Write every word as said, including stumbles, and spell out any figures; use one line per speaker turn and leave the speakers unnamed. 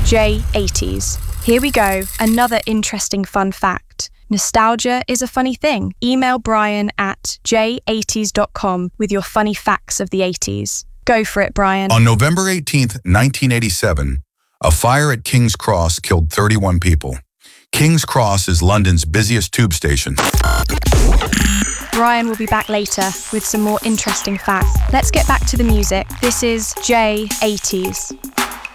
J eighties. Here we go, another interesting fun fact. Nostalgia is a funny thing. Email Brian at j eighties dot com with your funny facts of the eighties. Go for it, Brian.
On November eighteenth, nineteen eighty-seven, a fire at King's Cross killed thirty-one people. King's Cross is London's busiest tube station.
Brian will be back later with some more interesting facts. Let's get back to the music. This is J eighties.